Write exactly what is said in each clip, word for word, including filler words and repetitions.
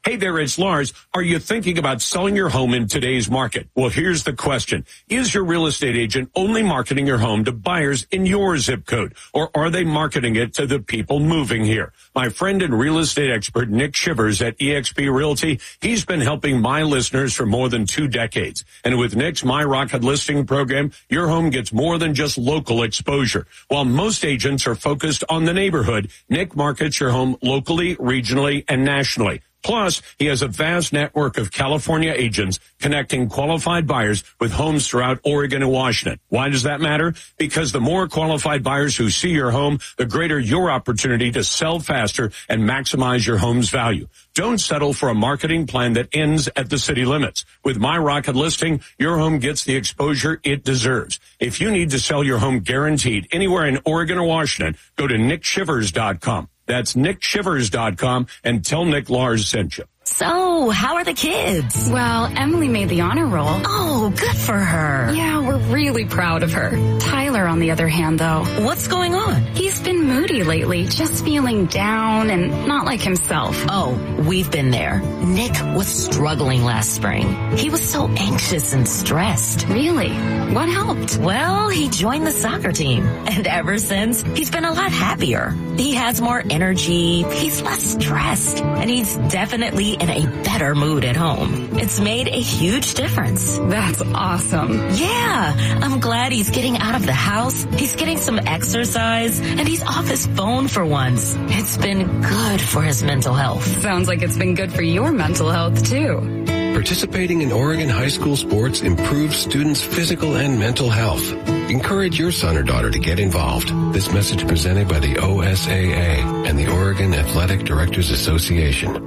Hey there, it's Lars. Are you thinking about selling your home in today's market? Well, here's the question. Is your real estate agent only marketing your home to buyers in your zip code, or are they marketing it to the people moving here? My friend and real estate expert Nick Shivers at eXp Realty, he's been helping my listeners for more than two decades. And with Nick's My Rocket listing program, your home gets more than just local exposure. While most agents are focused on the neighborhood, Nick markets your home locally, regionally, and nationally. Plus, he has a vast network of California agents connecting qualified buyers with homes throughout Oregon and Washington. Why does that matter? Because the more qualified buyers who see your home, the greater your opportunity to sell faster and maximize your home's value. Don't settle for a marketing plan that ends at the city limits. With My Rocket Listing, your home gets the exposure it deserves. If you need to sell your home guaranteed anywhere in Oregon or Washington, go to nick shivers dot com. That's nick shivers dot com and tell Nick Lars sent you. So, how are the kids? Well, Emily made the honor roll. Oh, good for her. Yeah, we're really proud of her. Tyler, on the other hand, though. What's going on? He's been moody lately, just feeling down and not like himself. Oh, we've been there. Nick was struggling last spring. He was so anxious and stressed. Really? What helped? Well, he joined the soccer team. And ever since, he's been a lot happier. He has more energy, he's less stressed, and he's definitely in a better mood at home. It's made a huge difference. That's awesome. Yeah, I'm glad he's getting out of the house, he's getting some exercise, and he's off his phone for once. It's been good for his mental health. Sounds like it's been good for your mental health, too. Participating in Oregon high school sports improves students' physical and mental health. Encourage your son or daughter to get involved. This message presented by the O S A A and the Oregon Athletic Directors Association.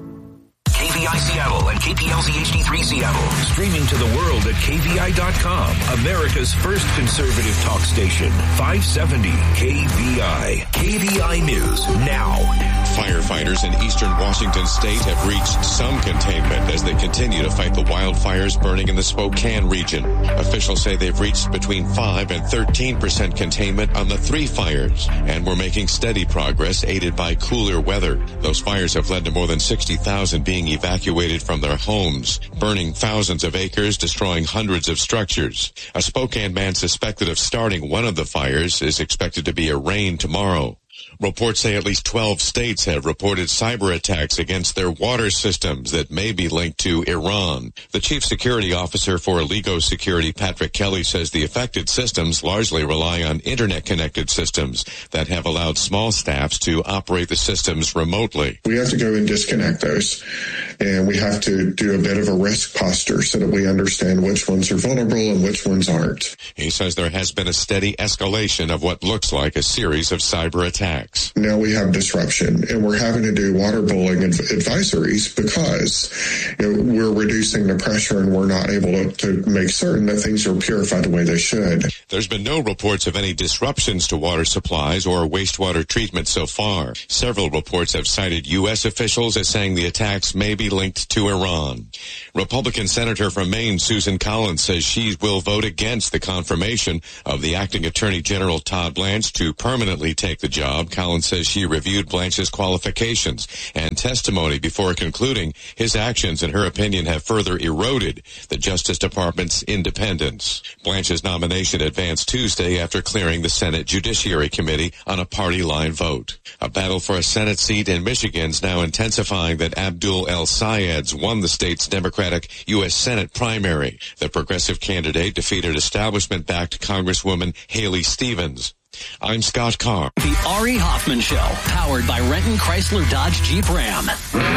K V I Seattle and K P L Z H D three Seattle. Streaming to the world at K V I dot com. America's first conservative talk station. five seventy K V I. K V I News now. Firefighters in eastern Washington state have reached some containment as they continue to fight the wildfires burning in the Spokane region. Officials say they've reached between five and thirteen percent containment on the three fires, and we're making steady progress aided by cooler weather. Those fires have led to more than sixty thousand being evacuated from their homes, burning thousands of acres, destroying hundreds of structures. A Spokane man suspected of starting one of the fires is expected to be arraigned tomorrow. Reports say at least twelve states have reported cyber attacks against their water systems that may be linked to Iran. The chief security officer for Allego Security, Patrick Kelly, says the affected systems largely rely on internet-connected systems that have allowed small staffs to operate the systems remotely. We have to go and disconnect those, and we have to do a bit of a risk posture so that we understand which ones are vulnerable and which ones aren't. He says there has been a steady escalation of what looks like a series of cyber attacks. Now we have disruption, and we're having to do waterboarding adv- advisories because you know, we're reducing the pressure and we're not able to, to make certain that things are purified the way they should. There's been no reports of any disruptions to water supplies or wastewater treatment so far. Several reports have cited U S officials as saying the attacks may be linked to Iran. Republican Senator from Maine, Susan Collins, says she will vote against the confirmation of the acting Attorney General Todd Blanche to permanently take the job. Collins says she reviewed Blanche's qualifications and testimony before concluding his actions, in her opinion, have further eroded the Justice Department's independence. Blanche's nomination advanced Tuesday after clearing the Senate Judiciary Committee on a party-line vote. A battle for a Senate seat in Michigan is now intensifying that Abdul El Sayed's won the state's Democratic U S Senate primary. The progressive candidate defeated establishment-backed Congresswoman Haley Stevens. I'm Scott Carr. The Ari Hoffman Show, powered by Renton Chrysler Dodge Jeep Ram.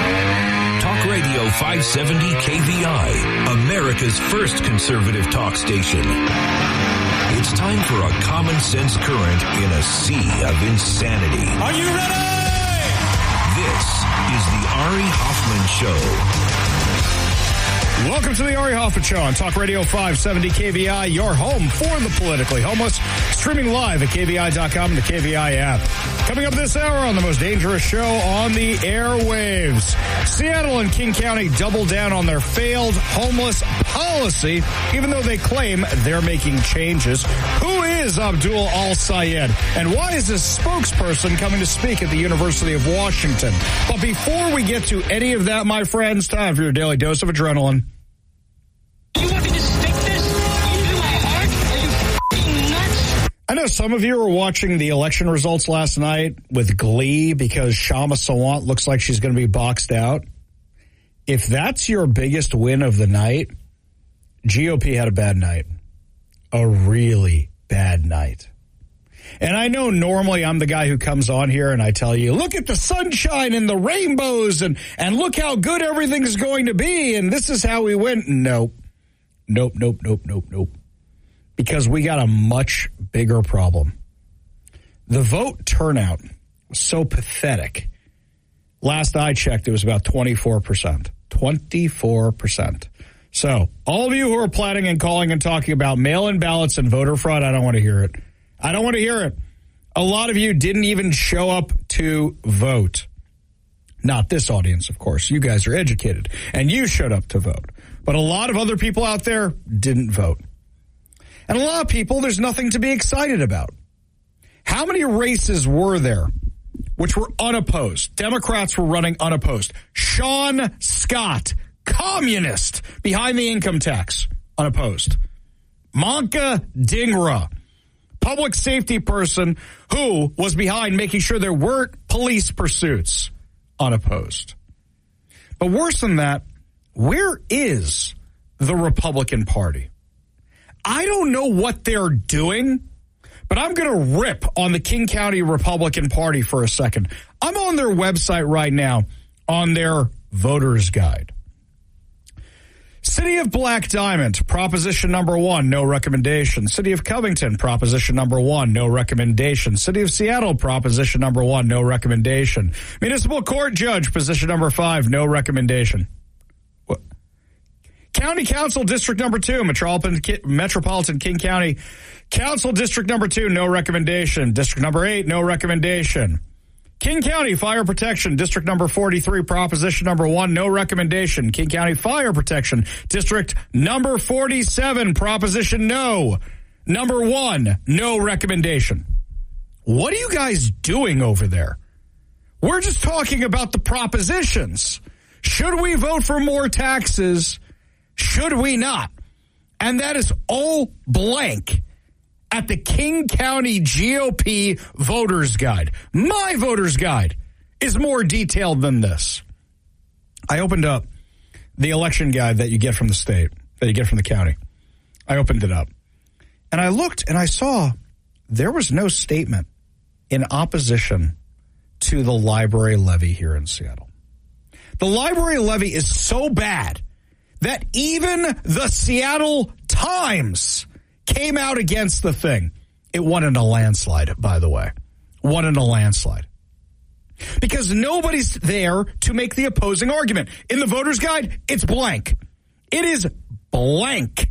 Talk Radio five seventy K V I, America's first conservative talk station. It's time for a common sense current in a sea of insanity. Are you ready? This is the Ari Hoffman Show. Welcome to the Ari Hoffman Show on Talk Radio five seventy K V I, your home for the politically homeless. Streaming live at K V I dot com and the K V I app. Coming up this hour on the most dangerous show on the airwaves. Seattle and King County double down on their failed homeless policy, even though they claim they're making changes. Who is Abdul Al-Sayed? And why is this spokesperson coming to speak at the University of Washington? But before we get to any of that, my friends, time for your daily dose of adrenaline. You want me to stick this into my heart? Are you f***ing nuts? I know some of you were watching the election results last night with glee because Shama Sawant looks like she's going to be boxed out. If that's your biggest win of the night, G O P had a bad night. A really bad night. And I know normally I'm the guy who comes on here and I tell you, look at the sunshine and the rainbows and, and look how good everything's going to be and this is how we win. Nope. Nope, nope, nope, nope, nope. Because we got a much bigger problem. The vote turnout was so pathetic. Last I checked, it was about twenty-four percent. twenty-four percent. So, all of you who are planning and calling and talking about mail-in ballots and voter fraud, I don't want to hear it. I don't want to hear it. A lot of you didn't even show up to vote. Not this audience, of course. You guys are educated, and you showed up to vote. But a lot of other people out there didn't vote. And a lot of people, there's nothing to be excited about. How many races were there which were unopposed? Democrats were running unopposed. Sean Scott, communist, behind the income tax, unopposed. Manka Dhingra, public safety person who was behind making sure there weren't police pursuits, unopposed. But worse than that, where is the Republican Party? I don't know what they're doing, but I'm going to rip on the King County Republican Party for a second. I'm on their website right now on their voters guide. City of Black Diamond, proposition number one, no recommendation. City of Covington, proposition number one, no recommendation. City of Seattle, proposition number one, no recommendation. Municipal Court Judge, position number five, no recommendation. What? County Council District number two, Metropolitan, Metropolitan King County Council District number two, no recommendation. District number eight, no recommendation. King County Fire Protection, District number forty-three, proposition number one, no recommendation. King County Fire Protection, District number forty-seven, proposition no. Number one, no recommendation. What are you guys doing over there? We're just talking about the propositions. Should we vote for more taxes? Should we not? And that is all blank at the King County G O P Voters Guide. My Voters Guide is more detailed than this. I opened up the election guide that you get from the state, that you get from the county. I opened it up. And I looked and I saw there was no statement in opposition to the library levy here in Seattle. The library levy is so bad that even the Seattle Times came out against the thing. It won in a landslide, by the way. Won in a landslide. Because nobody's there to make the opposing argument. In the voter's guide, it's blank. It is blank.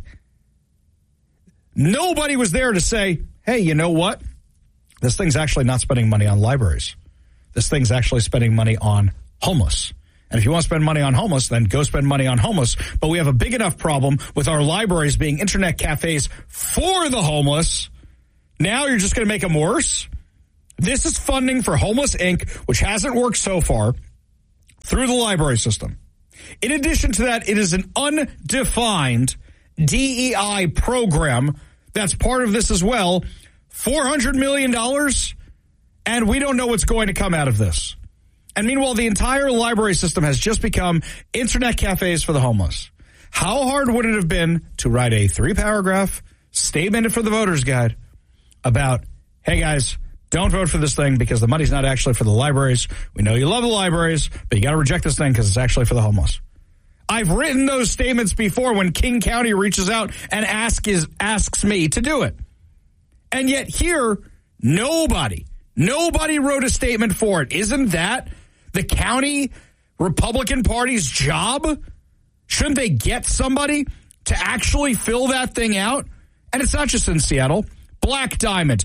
Nobody was there to say, hey, you know what? This thing's actually not spending money on libraries. This thing's actually spending money on homeless. And if you want to spend money on homeless, then go spend money on homeless. But we have a big enough problem with our libraries being internet cafes for the homeless. Now you're just going to make them worse? This is funding for Homeless Incorporated, which hasn't worked so far, through the library system. In addition to that, it is an undefined D E I program that's part of this as well. four hundred million dollars, and we don't know what's going to come out of this. And meanwhile, the entire library system has just become internet cafes for the homeless. How hard would it have been to write a three-paragraph statement for the voters guide about, hey, guys, don't vote for this thing because the money's not actually for the libraries. We know you love the libraries, but you got to reject this thing because it's actually for the homeless. I've written those statements before when King County reaches out and ask is, asks me to do it. And yet here, nobody, nobody wrote a statement for it. Isn't that the county Republican Party's job? Shouldn't they get somebody to actually fill that thing out? And it's not just in Seattle. Black Diamond,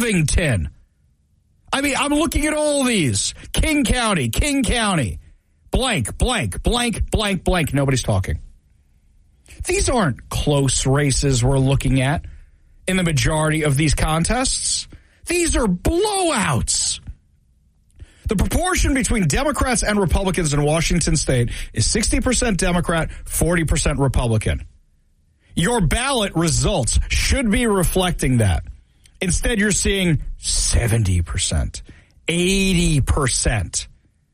Covington. I mean, I'm looking at all these. King County, King County, blank, blank, blank, blank, blank. Nobody's talking. These aren't close races we're looking at in the majority of these contests. These are blowouts. The proportion between Democrats and Republicans in Washington state is sixty percent Democrat, forty percent Republican. Your ballot results should be reflecting that. Instead, you're seeing seventy percent, eighty percent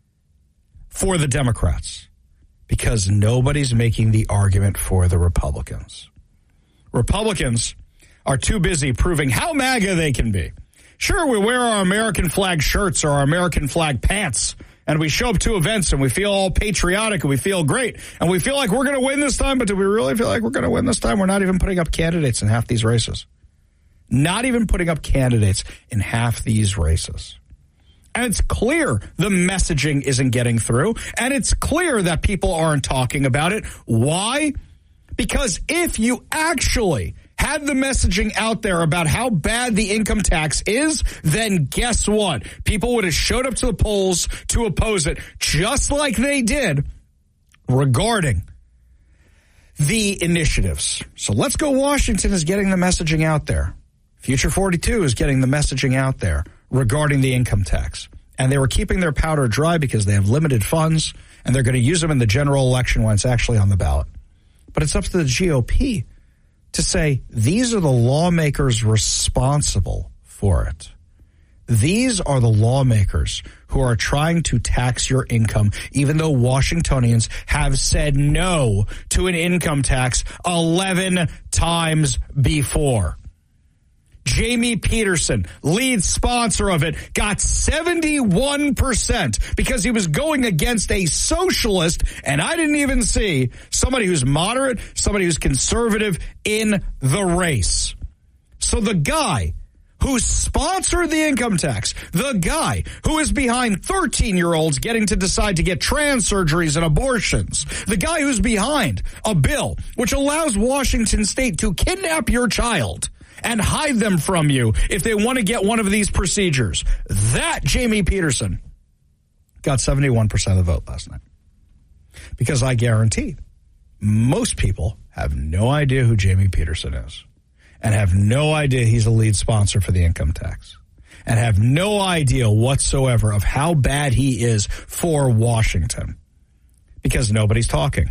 for the Democrats because nobody's making the argument for the Republicans. Republicans are too busy proving how MAGA they can be. Sure, we wear our American flag shirts or our American flag pants, and we show up to events and we feel all patriotic and we feel great, and we feel like we're going to win this time, but do we really feel like we're going to win this time? We're not even putting up candidates in half these races. Not even putting up candidates in half these races. And it's clear the messaging isn't getting through, and it's clear that people aren't talking about it. Why? Because if you actually had the messaging out there about how bad the income tax is, then guess what? People would have showed up to the polls to oppose it, just like they did regarding the initiatives. So let's go. Washington is getting the messaging out there. Future forty-two is getting the messaging out there regarding the income tax. And they were keeping their powder dry because they have limited funds, and they're going to use them in the general election when it's actually on the ballot. But it's up to the G O P to say, these are the lawmakers responsible for it. These are the lawmakers who are trying to tax your income, even though Washingtonians have said no to an income tax eleven times before. Jamie Peterson, lead sponsor of it, got seventy-one percent because he was going against a socialist, and I didn't even see somebody who's moderate, somebody who's conservative in the race. So the guy who sponsored the income tax, the guy who is behind thirteen-year-olds getting to decide to get trans surgeries and abortions, the guy who's behind a bill which allows Washington state to kidnap your child and hide them from you if they want to get one of these procedures. That Jamie Peterson got seventy-one percent of the vote last night. Because I guarantee most people have no idea who Jamie Peterson is and have no idea he's a lead sponsor for the income tax and have no idea whatsoever of how bad he is for Washington because nobody's talking.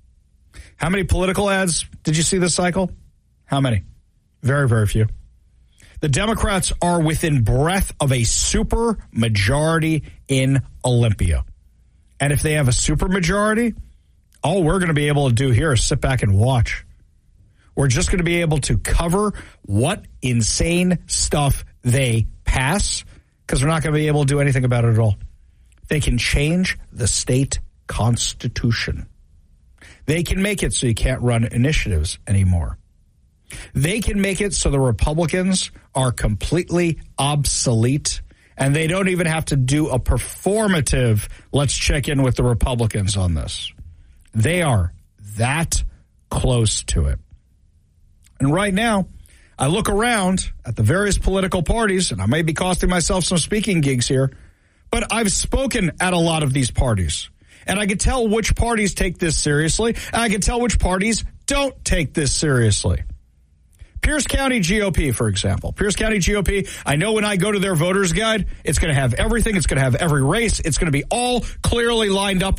How many political ads did you see this cycle? How many? Very, very few. The Democrats are within breath of a super majority in Olympia. And if they have a super majority, all we're going to be able to do here is sit back and watch. We're just going to be able to cover what insane stuff they pass because we're not going to be able to do anything about it at all. They can change the state constitution. They can make it so you can't run initiatives anymore. They can make it so the Republicans are completely obsolete, and they don't even have to do a performative, let's check in with the Republicans on this. They are that close to it. And right now, I look around at the various political parties, and I may be costing myself some speaking gigs here, but I've spoken at a lot of these parties. And I can tell which parties take this seriously, and I can tell which parties don't take this seriously. Pierce County G O P, for example. Pierce County G O P, I know when I go to their voters guide, it's going to have everything. It's going to have every race. It's going to be all clearly lined up